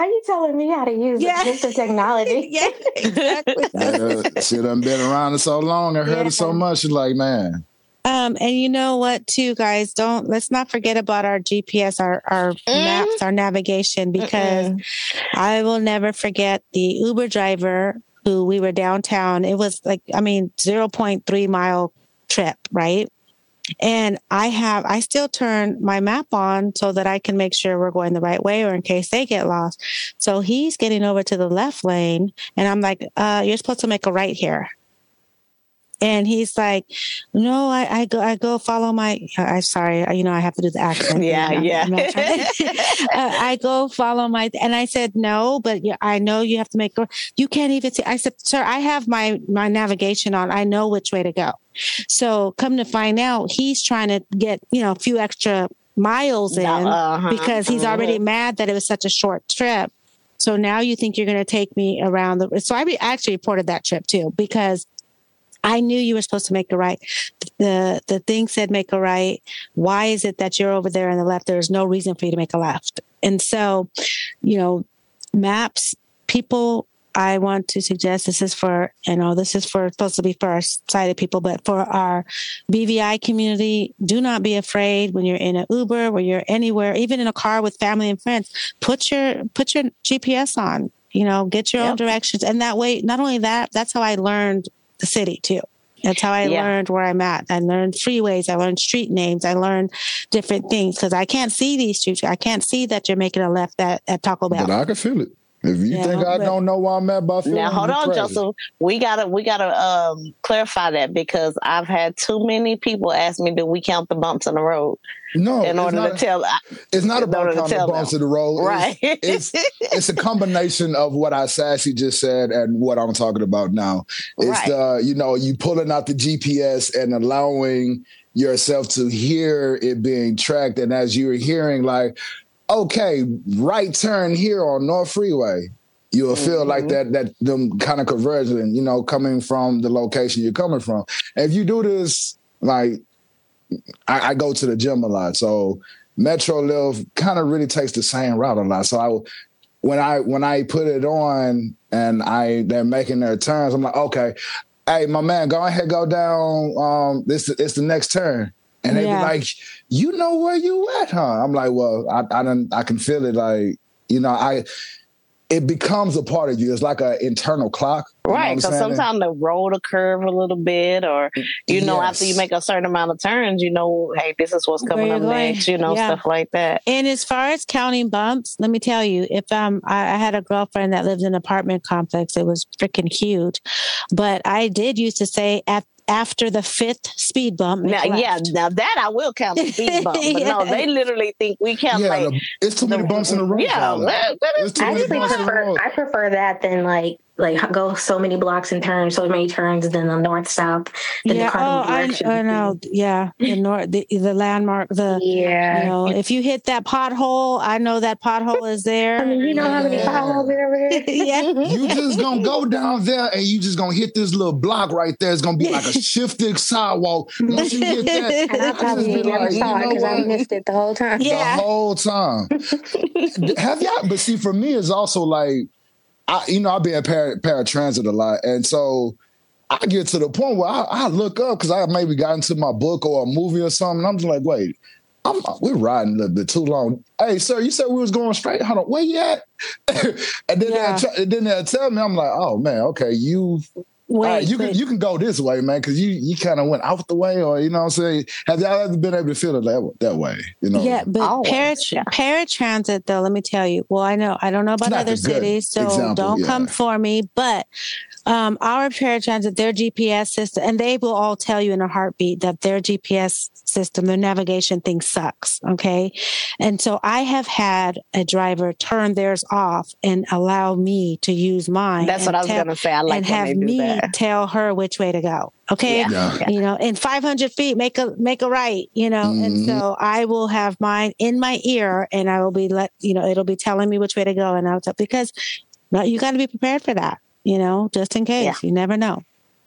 How you telling me how to use just the technology? Yeah, exactly. She done been around it so long and heard it so much. She's like, man. And you know what, too, guys? Let's not forget about our GPS, our maps, our navigation, because I will never forget the Uber driver who we were downtown. It was 0.3 mile trip, right? And I still turn my map on so that I can make sure we're going the right way or in case they get lost. So he's getting over to the left lane and I'm like, you're supposed to make a right here. And he's like, no, I go follow my, I'm sorry, I have to do the accent. I go follow my, and I said, no, but I know you have to make, you can't even see. I said, sir, I have my navigation on. I know which way to go. So come to find out, he's trying to get, a few extra miles in because he's already mad that it was such a short trip. So now you think you're going to take me around so I actually reported that trip too, because I knew you were supposed to make a right. The thing said make a right. Why is it that you're over there on the left? There's no reason for you to make a left. And so, maps, people, I want to suggest this is supposed to be for our sighted people, but for our BVI community, do not be afraid when you're in an Uber, when you're anywhere, even in a car with family and friends, put your GPS on, get your own directions. And that way, not only that, that's how I learned the city too. That's how I learned where I'm at. I learned freeways. I learned street names. I learned different things because I can't see these streets. I can't see that you're making a left at Taco Bell. But I can feel it. If you think I don't know where I'm at by feeling, now hold on, crazy. Joseph. We gotta clarify that because I've had too many people ask me, do we count the bumps in the road? No, in order to tell. It's not about counting the bumps in the road, right? It's a combination of what I Sassy just said and what I'm talking about now. It's you pulling out the GPS and allowing yourself to hear it being tracked, and as you're hearing, like, okay, right turn here on North Freeway. You'll feel like that them kind of conversion, coming from the location you're coming from. And if you do this, like, I go to the gym a lot, so MetroLift kind of really takes the same route a lot. So when I put it on and they're making their turns, I'm like, okay, hey, my man, go ahead, go down. It's the next turn. And they be like, you know where you at, huh? I'm like, well, I can feel it. Like, it becomes a part of you. It's like an internal clock. Right. Because sometimes the road will curve a little bit or, after you make a certain amount of turns, hey, this is what's coming up next, stuff like that. And as far as counting bumps, let me tell you, if I had a girlfriend that lived in an apartment complex, it was freaking huge. But I did used to say after the fifth speed bump. Now that I will count the speed bump. But no, they literally think we count it's too many bumps in the road. Yeah, I prefer that than like go so many blocks and turns, so many turns, then the north south. Then the know. Yeah, the north, the landmark. If you hit that pothole, I know that pothole is there. I mean, you know how many potholes are over there. You just gonna go down there and you just gonna hit this little block right there. It's gonna be like a shifted sidewalk. Once you hit that, and I probably never saw it because I missed it the whole time. Yeah, the whole time. Have y'all? But see, for me, it's also like. I've been in paratransit a lot. And so I get to the point where I look up because I maybe got into my book or a movie or something. And I'm just like, wait, we're riding a little bit too long. Hey, sir, you said we was going straight. Hold on, where you at? and then they'll tell me, I'm like, oh, man, okay, you can go this way, man, because you kind of went out the way, or, you know what I'm saying? Have y'all ever been able to feel it that way? Yeah, but paratransit, though, let me tell you. Well, I don't know about other cities, so don't come for me, but our paratransit, their GPS system, and they will all tell you in a heartbeat that their GPS system, their navigation thing sucks. Okay. And so I have had a driver turn theirs off and allow me to use mine. That's what I was going to say. I like and have me tell her which way to go. Okay. Yeah. In 500 feet, make a right, and so I will have mine in my ear and I will be it'll be telling me which way to go. And because you got to be prepared for that. Just in case. You never know.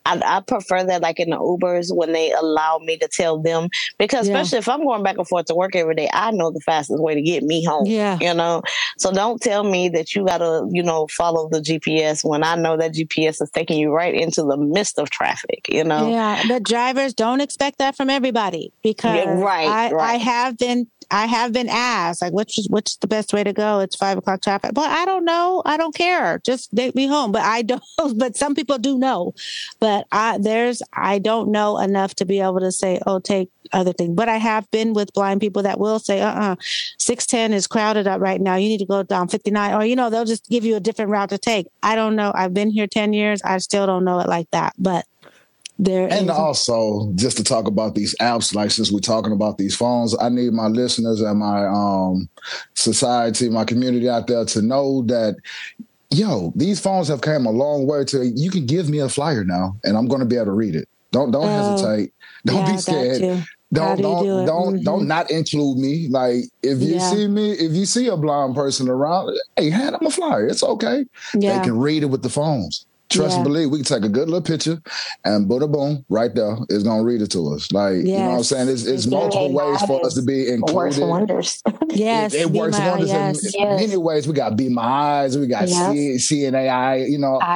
I prefer that, like in the Ubers, when they allow me to tell them, because especially if I'm going back and forth to work every day, I know the fastest way to get me home. Yeah. You know, so don't tell me that you got to, follow the GPS when I know that GPS is taking you right into the midst of traffic, Yeah, but drivers don't expect that from everybody, because I have been asked, like, which is the best way to go? It's 5 o'clock traffic. But I don't know. I don't care. Just take me home. But I don't. But some people do know. But I don't know enough to be able to say, oh, take other things. But I have been with blind people that will say, 610 is crowded up right now. You need to go down 59, or they'll just give you a different route to take. I don't know. I've been here 10 years. I still don't know it like that. But also, just to talk about these apps, like since we're talking about these phones, I need my listeners and my society, my community out there to know that, these phones have come a long way to, you can give me a flyer now and I'm going to be able to read it. Don't hesitate. Don't be scared. Don't not include me. Like, if you see me, if you see a blind person around, hey, hand them a flyer. It's okay. Yeah. They can read it with the phones. Trust and believe, we can take a good little picture and boom, right there, it's going to read it to us. Like, you know what I'm saying? It's multiple ways for us to be included. Works wonders. Yes. It works wonders in many ways. We got Be My Eyes, we got CNAI,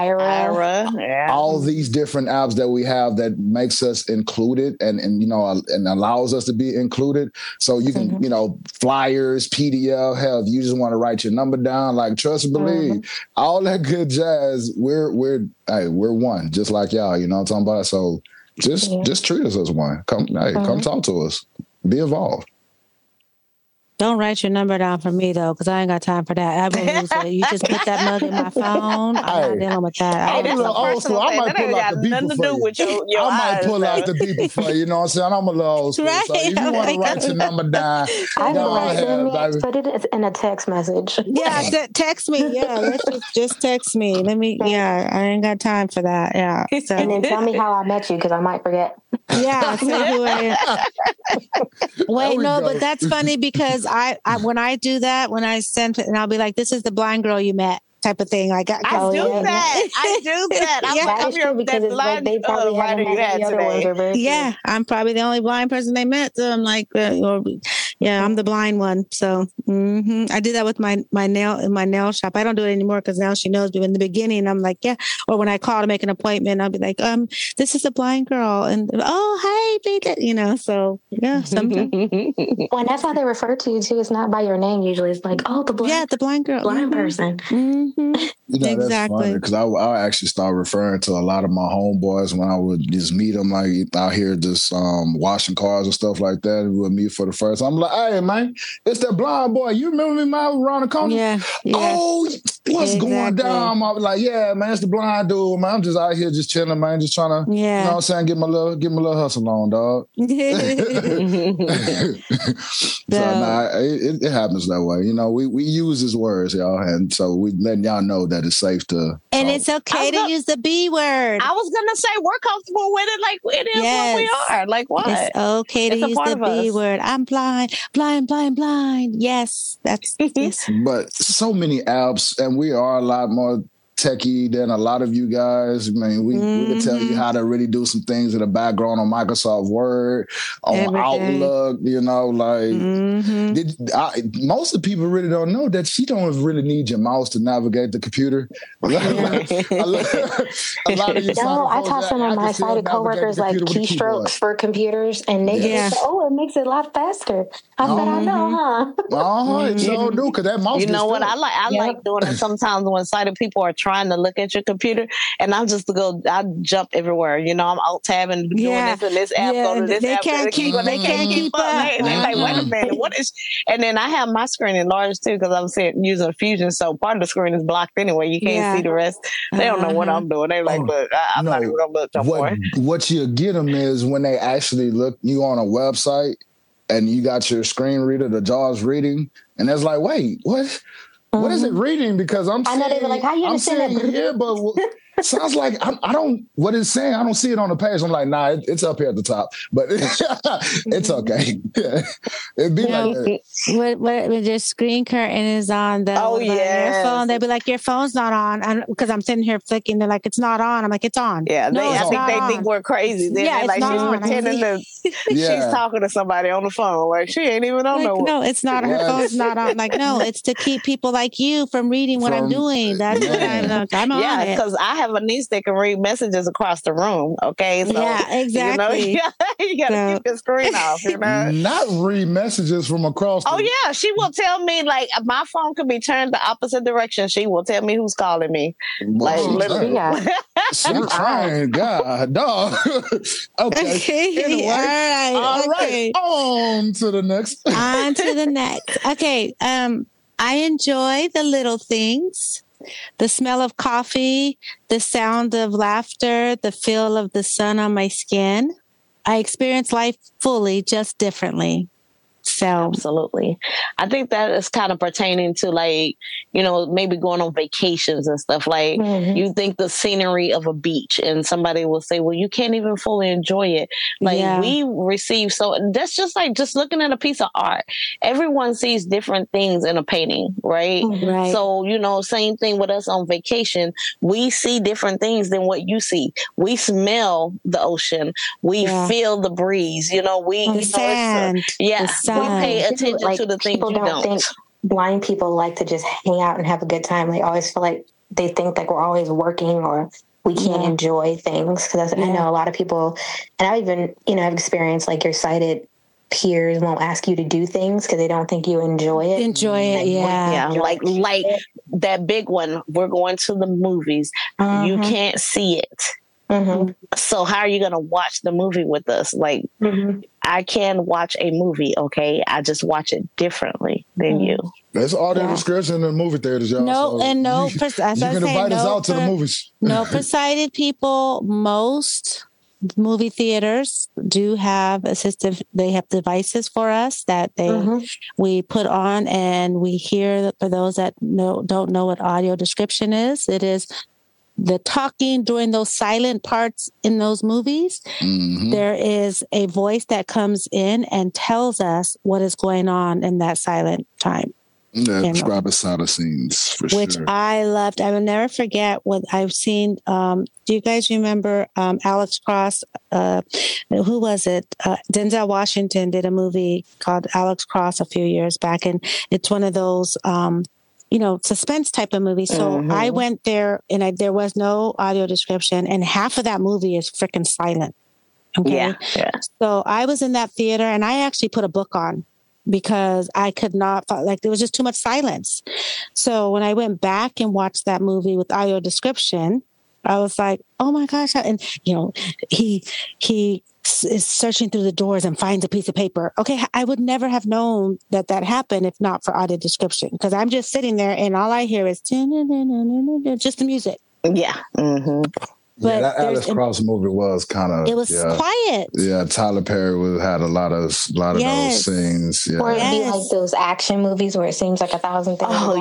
Ira. All these different apps that we have that makes us included and allows us to be included. So you can, flyers, PDF, hell, if you just want to write your number down, like, trust and believe, all that good jazz, we're one, just like y'all, you know what I'm talking about? So just treat us as one. Come talk to us. Be involved. Don't write your number down for me, though, because I ain't got time for that. I will lose it. You just put that mug in my phone. I'm not dealing with that. I might pull out the beeper for you. I might pull out the beeper for you. You know what I'm saying? I'm a little old school. Right. So if you want to write your number down, go ahead. Put it in a text message. Yeah, text me. Yeah, let's just text me. I ain't got time for that. Yeah. So. And then tell me how I met you, because I might forget. Yeah, say who I am. Wait, no, but that's funny, because I when I do that, when I send it, and I'll be like, this is the blind girl you met, type of thing. Like, I do that. I'm true, because it's like they probably haven't met the other ones. Yeah, I'm probably the only blind person they met. So I'm like, I'm the blind one. So I did that with my nail shop. I don't do it anymore because now she knows. But in the beginning, I'm like, yeah. Or when I call to make an appointment, I'll be like, this is a blind girl, and hey, So yeah, sometimes. Well, and that's how they refer to you too. It's not by your name usually. It's like, the blind girl, blind person. Exactly. That's funny, because I actually started referring to a lot of my homeboys when I would just meet them, like out here just washing cars and stuff like that. And we'll meet for the first time. I'm like, hey man, it's that blind boy. You remember me, man, around the corner? Yeah. Oh, what's going down? I was like, yeah, man, it's the blind dude, man. I'm just out here just chilling, man, just trying to, you know what I'm saying, get my little hustle on, dog. So it happens that way. We use his words, y'all, and so we letting y'all know that it's safe to. And it's okay to use the B word. I was gonna say we're comfortable with it, like it is what we are. Like what? It's okay to use the B word. I'm blind. Yes, that's yes. But so many apps, and we are a lot more techie than a lot of you guys. I mean, we can tell you how to really do some things in the background on Microsoft Word, on Outlook, most of the people really don't know that you don't really need your mouse to navigate the computer. A lot of you I taught some of my sighted coworkers like keystrokes for computers, and they just say, it makes it a lot faster. I said, I know, huh? It sure do, because that mouse. You know what? I like doing it sometimes when sighted people are trying to look at your computer, and I jump everywhere. I'm alt tabbing, doing this and this app, go to this they app. Can't keep up. They're like, wait a minute, what is? And then I have my screen enlarged too, because I'm using Fusion, so part of the screen is blocked anyway. You can't see the rest. They don't know what I'm doing. They're like, look, I'm not even gonna look no more. What you get them is when they actually look you on a website and you got your screen reader, the JAWS reading, and it's like, wait, what? What is it reading? Because I know they were like, how you understand that? Yeah, but sounds like I don't, what it's saying, I don't see it on the page. I'm like, nah, it's up here at the top, but it's okay. It'd be like that. When your screen curtain is on your phone, they'd be like, your phone's not on. Because I'm sitting here flicking, they're like, it's not on. I'm like, it's on. Yeah, they think we're crazy. They're like, she's pretending to, she's talking to somebody on the phone. Like, she ain't even on no, it's not, her phone's not on. Like, no, it's to keep people like you from reading what I'm doing. That's what I'm on. Yeah, because I have a niece that can read messages across the room. Okay, so yeah, exactly. You gotta keep the screen off. Not read messages from across. Yeah, she will tell me, like, my phone could be turned the opposite direction. She will tell me who's calling me. Well, like, literally. Yeah. She's trying, God, dog. Okay. Anyway, all right. On to the next. On to the next. Okay. I enjoy the little things. The smell of coffee, the sound of laughter, the feel of the sun on my skin. I experience life fully, just differently. So absolutely. I think that is kind of pertaining to, like, maybe going on vacations and stuff. Like, you think the scenery of a beach, and somebody will say, well, you can't even fully enjoy it. Like, we receive, so that's just like just looking at a piece of art. Everyone sees different things in a painting, right? Right. So, same thing with us on vacation. We see different things than what you see. We smell the ocean. We feel the breeze. The sand. We pay attention to the things you don't. Think blind people like to just hang out and have a good time. They always feel like they think like we're always working or we can't enjoy things. Because I know a lot of people, and I even, I've experienced like your sighted peers won't ask you to do things because they don't think you enjoy it. Like that big one. We're going to the movies. You can't see it. So how are you going to watch the movie with us? Like, I can watch a movie, okay? I just watch it differently than you. That's all the description in the movie theaters, y'all. No, so and no, you can invite us out to the movies. No, sighted people, most movie theaters do have they have devices for us that we put on, and we hear, for those that don't know what audio description is, it is the talking during those silent parts in those movies. There is a voice that comes in and tells us what is going on in that silent time. Describe a side of scenes, for which sure. I loved. I will never forget what I've seen. Do you guys remember Alex Cross? Who was it? Denzel Washington did a movie called Alex Cross a few years back, and it's one of those suspense type of movie. So I went there and there was no audio description, and half of that movie is freaking silent. Okay. Yeah. So I was in that theater and I actually put a book on because I could not, like, there was just too much silence. So when I went back and watched that movie with audio description, I was like, oh my gosh. And, he is searching through the doors and finds a piece of paper. Okay, I would never have known that happened if not for audio description, because I'm just sitting there and all I hear is just the music. Yeah. But that Alex Cross movie was kind of... It was quiet. Yeah, Tyler Perry had a lot of those scenes. Yeah. Or it'd be like those action movies where it seems like 1,000 things. Oh,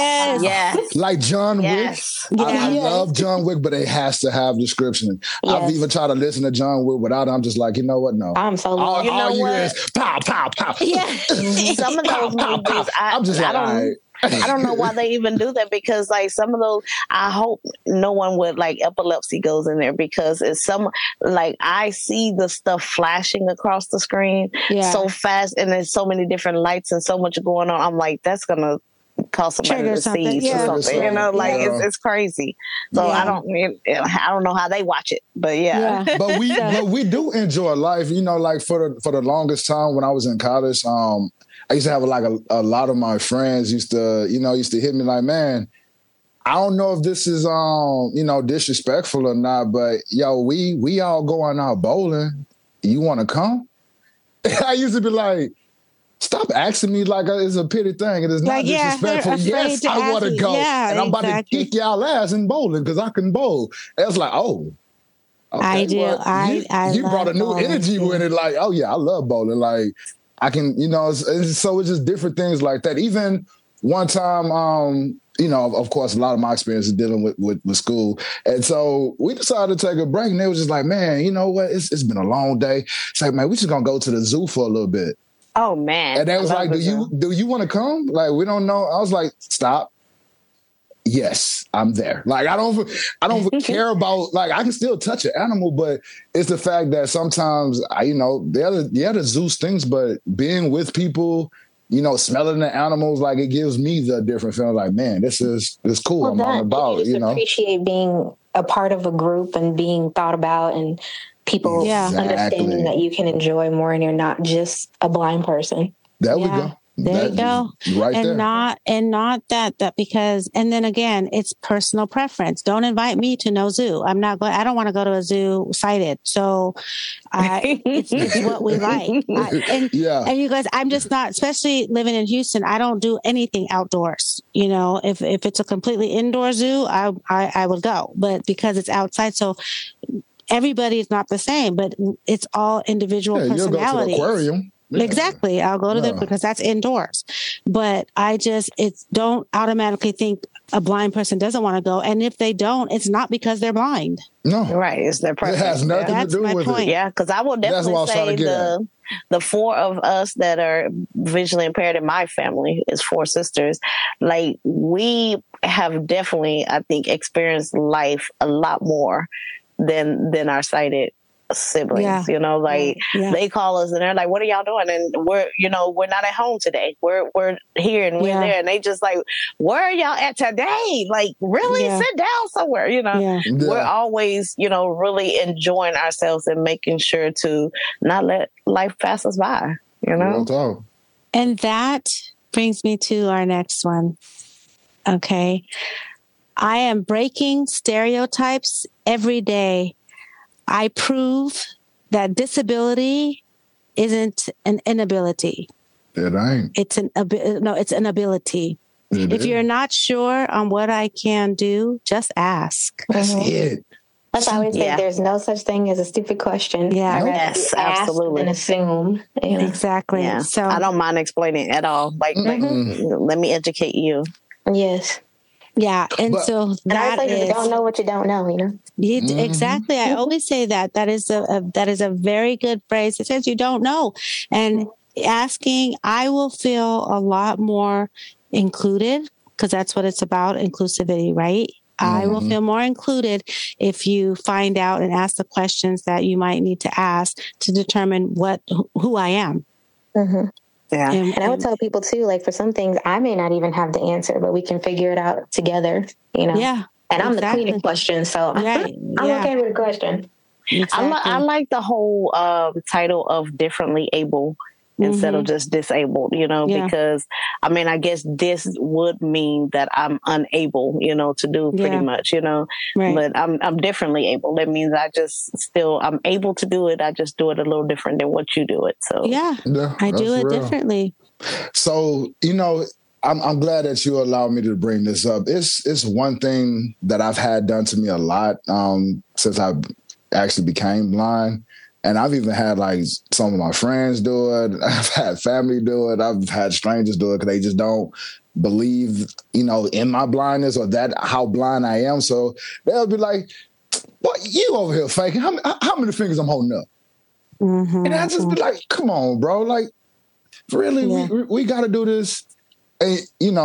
yes. Like John Wick. I love John Wick, but it has to have description. Yes. I've even tried to listen to John Wick without it. I'm just like, you know what? No. I'm so lost. All you hear is pow, pow, pow. Yeah. Some of those movies, I'm just like, all right. I don't know why they even do that, because like some of those, I hope no one with like epilepsy goes in there, because it's I see the stuff flashing across the screen so fast, and there's so many different lights and so much going on. I'm like, that's going to cause somebody to seize or something, it's crazy. So I don't know how they watch it, but but we do enjoy life, like for the longest time when I was in college, I used to have like a lot of my friends used to hit me like, man, I don't know if this is disrespectful or not, but yo, we all going out bowling. You want to come? I used to be like, stop asking me like it's a pity thing. It is not disrespectful. Yes, I want to go, and I'm about to kick y'all ass in bowling because I can bowl. And it's like, oh. Okay, I do. You brought a new energy with it. Like, oh yeah, I love bowling. Like, I can, so it's just different things like that. Even one time, of course, a lot of my experience is dealing with school. And so we decided to take a break, and they was just like, man, you know what? It's been a long day. It's like, man, we just going to go to the zoo for a little bit. Oh, man. And they was like, do you want to come? Like, we don't know. I was like, stop. Yes, I'm there. Like, I don't care about, like, I can still touch an animal, but it's the fact that sometimes, the zoo stinks, but being with people, smelling the animals, like, it gives me the different feeling. Like, man, this is cool. Well, I'm about, you appreciate being a part of a group and being thought about, and people understanding that you can enjoy more, and you're not just a blind person. There we go. There you go. Right and there. Not that because, and then again, it's personal preference. Don't invite me to no zoo. I don't want to go to a zoo sighted. So it's what we like. And you guys, I'm just not, especially living in Houston, I don't do anything outdoors. If it's a completely indoor zoo, I would go, but because it's outside, so everybody is not the same, but it's all individual personalities. You'll go to the aquarium. Yeah. Exactly. I'll go to them because that's indoors. But don't automatically think a blind person doesn't want to go. And if they don't, it's not because they're blind. No. Right. It's their preference. It has nothing to do with point. it. Yeah, because I will definitely say the four of us that are visually impaired in my family is four sisters. Like, we have definitely, I think, experienced life a lot more than our sighted siblings. They call us and they're like, what are y'all doing? And we're not at home today. We're here and we're there, and they just like, where are y'all at today? Like, really? Sit down somewhere. We're always really enjoying ourselves and making sure to not let life pass us by. And that brings me to our next one. Okay, I am breaking stereotypes every day. I prove that disability isn't an inability. It ain't. It's an ability. If you're not sure on what I can do, just ask. That's it. That's why I always say there's no such thing as a stupid question. Yeah. Yes, absolutely. And assume. Exactly. Yeah. So I don't mind explaining at all. Like, let me educate you. Yes. Yeah. And so that is, you don't know what you don't know, Exactly. I always say that. That is a very good phrase. It says you don't know. And asking, I will feel a lot more included, because that's what it's about, inclusivity, right? I will feel more included if you find out and ask the questions that you might need to ask to determine who I am. Mm-hmm. Yeah. And I would tell people too, like, for some things, I may not even have the answer, but we can figure it out together, Yeah. And I'm the queen of questions, so I'm okay with a question. Exactly. I like the whole title of differently able instead of just disabled, because I guess this would mean that I'm unable, to do pretty much, Right. But I'm differently able. That means I'm able to do it. I just do it a little different than what you do it. So I do it differently. So, I'm glad that you allowed me to bring this up. It's one thing that I've had done to me a lot since I actually became blind. And I've even had like some of my friends do it. I've had family do it. I've had strangers do it because they just don't believe, in my blindness or that how blind I am. So they'll be like, "What, you over here faking? How many fingers I'm holding up?" And I just be like, "Come on, bro! Like, really, we got to do this." And,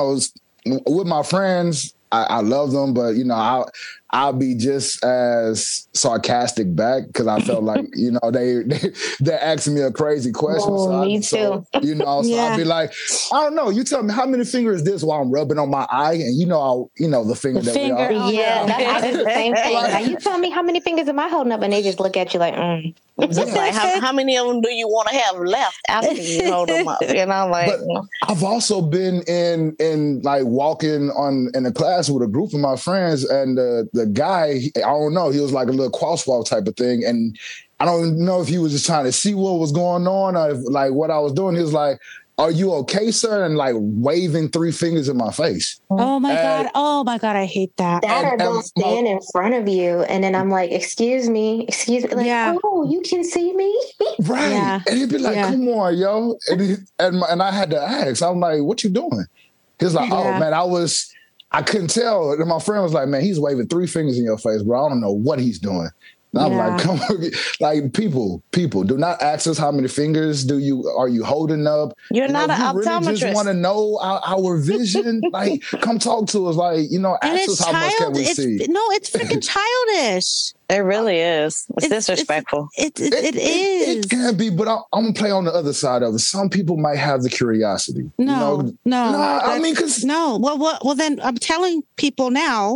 with my friends, I love them, but I'll be just as sarcastic back because I felt like they're asking me a crazy question. Me too. I'll be like, I don't know. You tell me how many fingers is this while I'm rubbing on my eye, and the finger that we are. Yeah, I do the same thing. Like, you tell me how many fingers am I holding up, and they just look at you like, Just like, how many of them do you want to have left after you hold them up? But I've also been in like walking in a class with a group of my friends, and the guy, I don't know, he was like a little crosswalk type of thing, and I don't know if he was just trying to see what was going on or if, like, what I was doing. He was like, "Are you okay, sir?" And like waving 3 fingers in my face. Oh my God. I hate that. That they'll stand in front of you, and then I'm like, excuse me. Like, oh, you can see me? Right. Yeah. And he'd be like, come on, yo. And I had to ask. I'm like, what you doing? He was like, oh man, I couldn't tell. And my friend was like, man, he's waving 3 fingers in your face, bro. I don't know what he's doing. And I'm like, come on, like people, do not ask us how many fingers are you holding up? You're not an optometrist. Really just want to know our vision. Like, come talk to us. Like, ask us how much can we see. No, it's freaking childish. It really is. It's disrespectful. It is. It can be, but I'm gonna play on the other side of it. Some people might have the curiosity. No. I mean, because no. Well, then I'm telling people now.